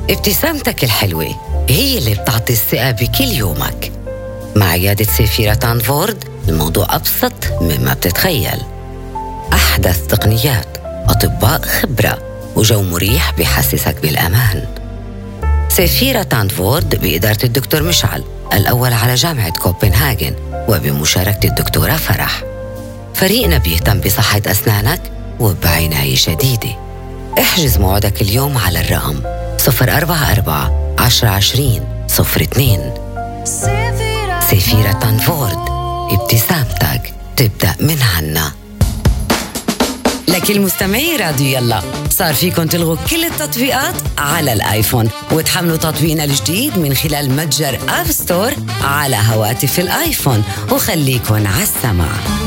ابتسامتك الحلوة هي اللي بتعطي الثقة بكل يومك. مع عيادة سيفيرا تانفورد الموضوع أبسط مما بتتخيل. أحدث تقنيات، أطباء خبرة، وجو مريح بيحسسك بالأمان. سيفيرا تانفورد بإدارة الدكتور مشعل الأول على جامعة كوبنهاجن وبمشاركة الدكتورة فرح. فريقنا بيهتم بصحة أسنانك وبعناية شديدة. احجز موعدك اليوم على الرقم 044-1020-02. سيفيرا تانفورد، ابتسامتك تبدأ من عنا. لكل مستمعي راديو يلا، صار فيكن تلغوا كل التطبيقات على الآيفون وتحملوا تطبيقنا الجديد من خلال متجر آب ستور على هواتف الآيفون، وخليكن على السمع.